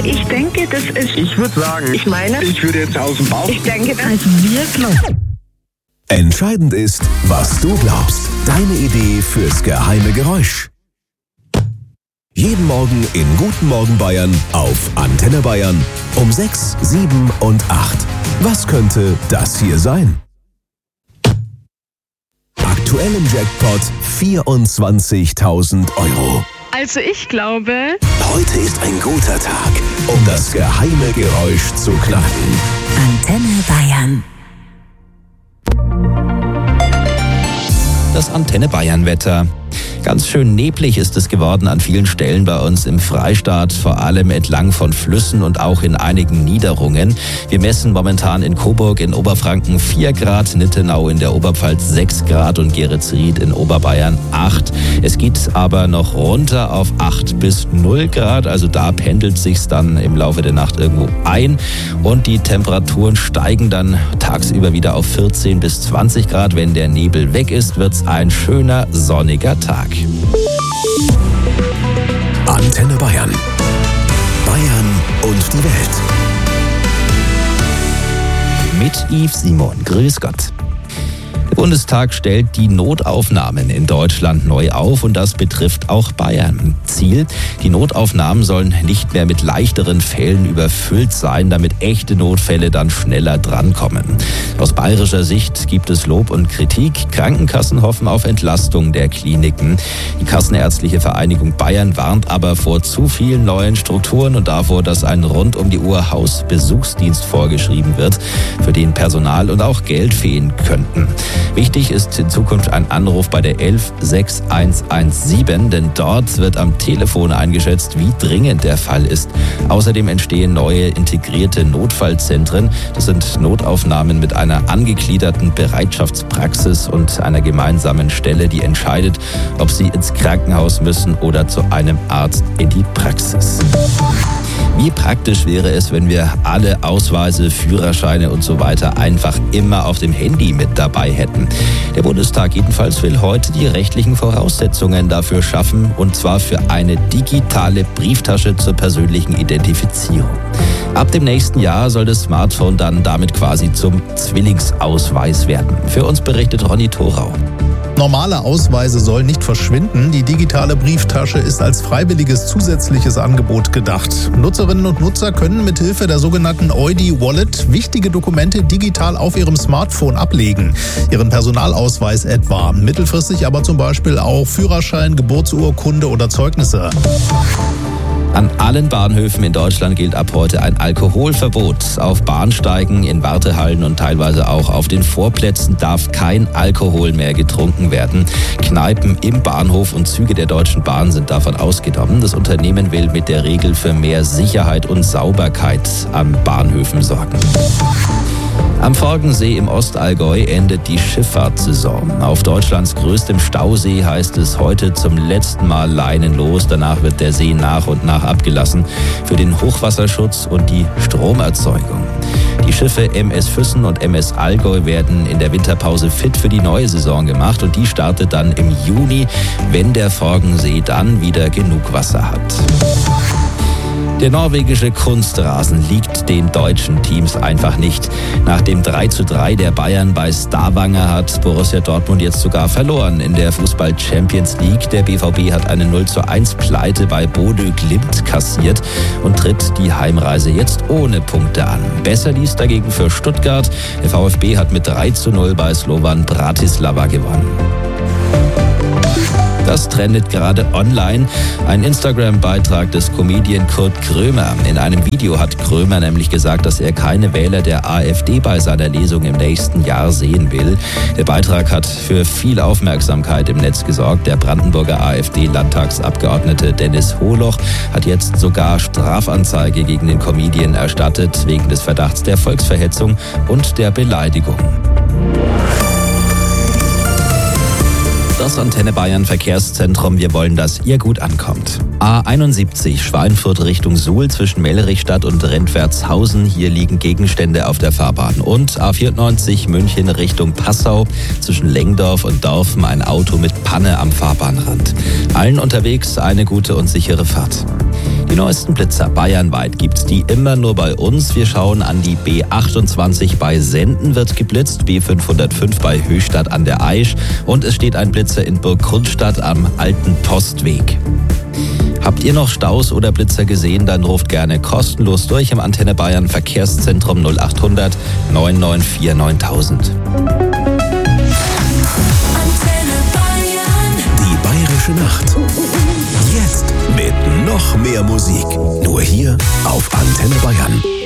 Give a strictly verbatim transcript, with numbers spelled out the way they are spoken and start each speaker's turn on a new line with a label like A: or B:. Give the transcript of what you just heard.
A: Ich denke, das ist...
B: Ich würde sagen...
A: Ich meine...
B: Ich würde jetzt aus dem Bauch...
A: Ich denke, das...
C: Also wir glauben.
D: Entscheidend ist, was du glaubst. Deine Idee fürs geheime Geräusch. Jeden Morgen in Guten Morgen Bayern auf Antenne Bayern um sechs, sieben und acht. Was könnte das hier sein? Aktuell im Jackpot vierundzwanzigtausend Euro.
A: Also ich glaube...
D: Heute ist ein guter Tag, um das geheime Geräusch zu knacken.
C: Antenne Bayern.
E: Das Antenne Bayern Wetter. Ganz schön neblig ist es geworden an vielen Stellen bei uns im Freistaat, vor allem entlang von Flüssen und auch in einigen Niederungen. Wir messen momentan in Coburg in Oberfranken vier Grad, Nittenau in der Oberpfalz sechs Grad und Geretsried in Oberbayern acht. Es geht aber noch runter auf acht bis null Grad, also da pendelt sich's dann im Laufe der Nacht irgendwo ein und die Temperaturen steigen dann tagsüber wieder auf vierzehn bis zwanzig Grad. Wenn der Nebel weg ist, wird's ein schöner sonniger Tag.
D: Antenne Bayern. Bayern und die Welt.
E: Mit Yves Simon. Grüß Gott. Der Bundestag stellt die Notaufnahmen in Deutschland neu auf und das betrifft auch Bayern. Ziel: Die Notaufnahmen sollen nicht mehr mit leichteren Fällen überfüllt sein, damit echte Notfälle dann schneller drankommen. Aus bayerischer Sicht gibt es Lob und Kritik. Krankenkassen hoffen auf Entlastung der Kliniken. Die Kassenärztliche Vereinigung Bayern warnt aber vor zu vielen neuen Strukturen und davor, dass ein rund um die Uhr Hausbesuchsdienst vorgeschrieben wird, für den Personal und auch Geld fehlen könnten. Wichtig ist in Zukunft ein Anruf bei der elf sechs eins eins sieben, denn dort wird am Telefon eingeschätzt, wie dringend der Fall ist. Außerdem entstehen neue integrierte Notfallzentren. Das sind Notaufnahmen mit einer angegliederten Bereitschaftspraxis und einer gemeinsamen Stelle, die entscheidet, ob sie ins Krankenhaus müssen oder zu einem Arzt in die Praxis. Wie praktisch wäre es, wenn wir alle Ausweise, Führerscheine und so weiter einfach immer auf dem Handy mit dabei hätten. Der Bundestag jedenfalls will heute die rechtlichen Voraussetzungen dafür schaffen, und zwar für eine digitale Brieftasche zur persönlichen Identifizierung. Ab dem nächsten Jahr soll das Smartphone dann damit quasi zum Zwillingsausweis werden. Für uns berichtet Ronny Thorau.
F: Normale Ausweise sollen nicht verschwinden. Die digitale Brieftasche ist als freiwilliges zusätzliches Angebot gedacht. Nutzerinnen und Nutzer können mithilfe der sogenannten Eudi Wallet wichtige Dokumente digital auf ihrem Smartphone ablegen. Ihren Personalausweis etwa. Mittelfristig aber zum Beispiel auch Führerschein, Geburtsurkunde oder Zeugnisse.
E: An allen Bahnhöfen in Deutschland gilt ab heute ein Alkoholverbot. Auf Bahnsteigen, in Wartehallen und teilweise auch auf den Vorplätzen darf kein Alkohol mehr getrunken werden. Kneipen im Bahnhof und Züge der Deutschen Bahn sind davon ausgenommen. Das Unternehmen will mit der Regel für mehr Sicherheit und Sauberkeit an Bahnhöfen sorgen. Am Forgensee im Ostallgäu endet die Schifffahrtssaison. Auf Deutschlands größtem Stausee heißt es heute zum letzten Mal leinenlos. Danach wird der See nach und nach abgelassen für den Hochwasserschutz und die Stromerzeugung. Die Schiffe M S Füssen und M S Allgäu werden in der Winterpause fit für die neue Saison gemacht und die startet dann im Juni, wenn der Forgensee dann wieder genug Wasser hat. Der norwegische Kunstrasen liegt den deutschen Teams einfach nicht. Nach dem drei zu drei der Bayern bei Stavanger hat Borussia Dortmund jetzt sogar verloren in der Fußball-Champions League. Der B V B hat eine null zu eins Pleite bei Bodø Glimt kassiert und tritt die Heimreise jetzt ohne Punkte an. Besser lief dagegen für Stuttgart. Der VfB hat mit drei zu null bei Slovan Bratislava gewonnen. Das trendet gerade online. Ein Instagram-Beitrag des Comedian Kurt Krömer. In einem Video hat Krömer nämlich gesagt, dass er keine Wähler der AfD bei seiner Lesung im nächsten Jahr sehen will. Der Beitrag hat für viel Aufmerksamkeit im Netz gesorgt. Der Brandenburger AfD-Landtagsabgeordnete Dennis Holoch hat jetzt sogar Strafanzeige gegen den Comedian erstattet, wegen des Verdachts der Volksverhetzung und der Beleidigung. Das Antenne Bayern Verkehrszentrum. Wir wollen, dass ihr gut ankommt. A einundsiebzig Schweinfurt Richtung Suhl zwischen Mellerichstadt und Rentwertshausen. Hier liegen Gegenstände auf der Fahrbahn. Und A vierundneunzig München Richtung Passau zwischen Lengdorf und Dorfen. Ein Auto mit Panne am Fahrbahnrand. Allen unterwegs eine gute und sichere Fahrt. Die neuesten Blitzer bayernweit gibt's die immer nur bei uns. Wir schauen an die B achtundzwanzig bei Senden wird geblitzt, B fünfhundertfünf bei Höchstadt an der Aisch und es steht ein Blitzer in Burggrundstadt am alten Postweg. Habt ihr noch Staus oder Blitzer gesehen, dann ruft gerne kostenlos durch im Antenne Bayern Verkehrszentrum null acht hundert neun neun vier neuntausend.
D: Die Bayerische Nacht. Jetzt mit noch mehr Musik. Nur hier auf Antenne Bayern.